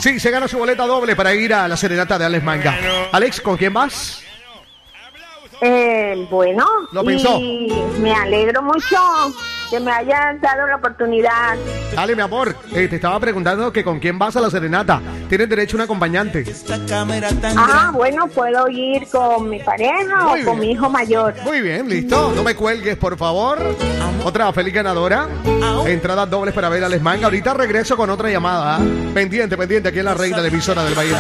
Sí, se gana su boleta doble para ir a la serenata de Alex Manga. Alex, ¿con quién vas? Bueno, ¿Lo pensó? y me alegro mucho que me hayan dado la oportunidad. Ale, mi amor, te estaba preguntando que con quién vas a la serenata. Tienes derecho a un acompañante. Bueno, puedo ir con mi pareja Muy o con bien. mi hijo mayor. Muy bien, listo. No me cuelgues, por favor. Otra feliz ganadora. Entradas dobles para ver a Alex Manga. Ahorita regreso con otra llamada. Pendiente, aquí en la reina de emisora del Valle.